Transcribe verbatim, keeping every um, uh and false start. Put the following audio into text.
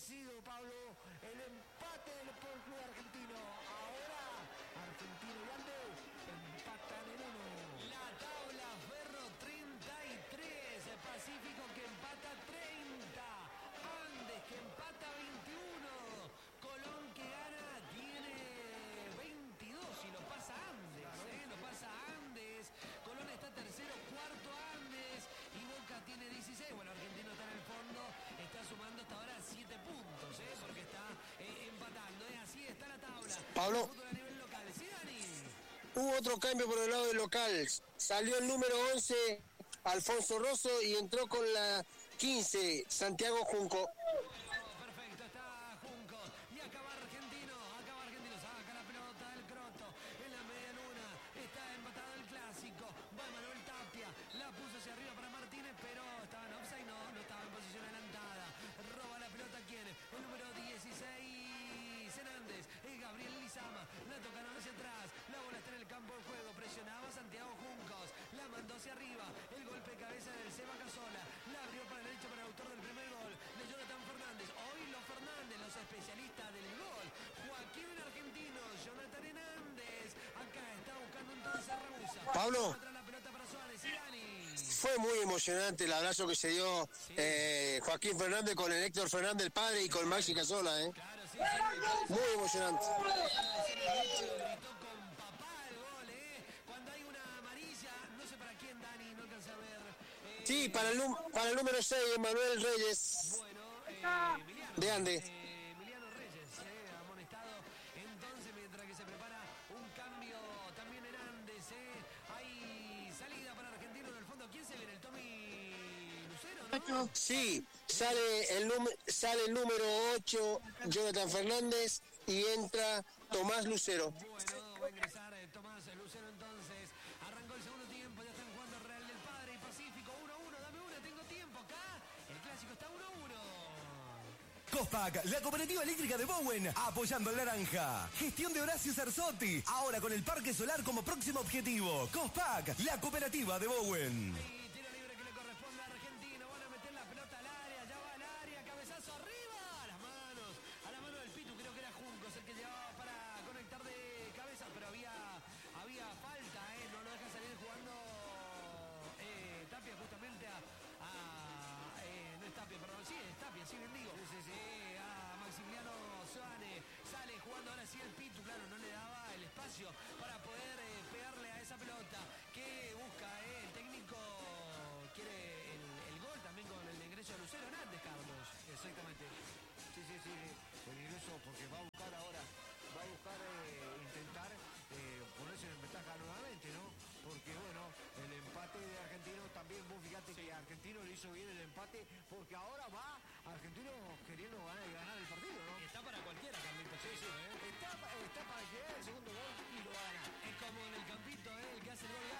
establecido, Pablo, el empate del Sport Club Argentino. Ahora, Argentino y Andes empatan en uno. La tabla, Ferro treinta y tres, Pacífico que empata treinta, Andes que empata veintiuno, Colón que gana tiene veintidós y lo pasa Andes, ¿eh? Lo pasa Andes, Colón está tercero, cuarto Andes y Boca tiene dieciséis. Bueno, Argentino está en el fondo, está sumando hasta ahora siete puntos, ¿eh? Porque está eh, empatando, ¿eh? Así está la tabla. Pablo. A nivel local. Sí, Dani. Hubo otro cambio por el lado del local. Salió el número once, Alfonso Rosso, y entró con la quince, Santiago Junco. Perfecto, está Junco. Y acaba Argentino. Acaba Argentino. Saca la pelota del Croto. En la media luna. Está empatado el clásico. Va Manuel Tapia. La puso hacia arriba para Martínez, pero estaba en offside. No, no estaba en posición adelantada. Roba la pelota. ¿Quién? El número dieciséis. Hernández. Es Gabriel Lizama. La tocaron hacia atrás. La bola está en el campo de juego. Presionaba Santiago Juncos. La mandó hacia arriba. El golpe de cabeza del Seba Casola. La abrió para el derecho para el autor del primer gol. De Jonathan Fernández. Hoy los Fernández, los especialistas del gol. Joaquín el argentino. Jonathan Hernández. Acá está buscando entonces a Ragusa. Pablo. La pelota para Suárez. Y Dani. Fue muy emocionante el abrazo que se dio sí. eh, Joaquín Fernández con el Héctor Fernández, el padre, y con Maxi Casola. ¿eh? Claro, sí, sí. Muy emocionante. Gritó con papá el gol, ¿eh? Cuando hay una amarilla, no sé para quién, Dani, no alcanza a ver. Eh, sí, para el, para el número seis, Manuel Reyes. Bueno, eh, Emiliano, de Andes. Eh, Emiliano Reyes, eh, amonestado. Entonces, mientras que se prepara un cambio también en Andes, eh, hay salida para Argentino en el fondo. ¿Quién se viene? ¿El Tommy Lucero, no? Sí, sale el, sale el número ocho, Jonathan Fernández, y entra Tomás Lucero. Bueno, va a ingresar eh, Tomás Lucero entonces. Arrancó el segundo tiempo, ya están jugando Real del Padre y Pacífico. uno a uno, dame una, tengo tiempo acá. El clásico está uno a uno. Cospac, la cooperativa eléctrica de Bowen, apoyando al naranja. Gestión de Horacio Sarzotti, ahora con el parque solar como próximo objetivo. Cospac, la cooperativa de Bowen. Y tiro libre que le corresponde a Argentino. Van a meter la pelota al área, ya va al área, cabezazo arriba. A las manos, a la mano del Pitu, creo que era Juncos el que llevaba para conectar de cabeza, pero había, había falta, ¿eh? No lo deja salir jugando eh, Tapia justamente a... a eh, no es Tapia, perdón, sí, es Tapia, sí, bien digo. Sí, sí, sí. Eh, a Maximiliano Suárez, sale jugando ahora sí el Pitu, claro, no le daba el espacio para poder eh, pegarle a esa pelota que busca, eh, el técnico quiere el, el gol también con el ingreso de Lucero Hernández, Carlos. Exactamente. Sí, sí, sí, el ingreso porque va a buscar ahora, va a buscar eh, intentar eh, ponerse en ventaja nuevamente, ¿no? Porque bueno, el empate de Argentino también, vos fíjate sí. que Argentino le hizo bien el empate, porque ahora va Argentino queriendo ganar, ganar el partido, ¿no? Está para cualquiera, Carlitos. Sí, sí, ¿eh? está, está para llegar el segundo gol y lo va a ganar. Es como en el campito, ¿eh? El que hace el gol.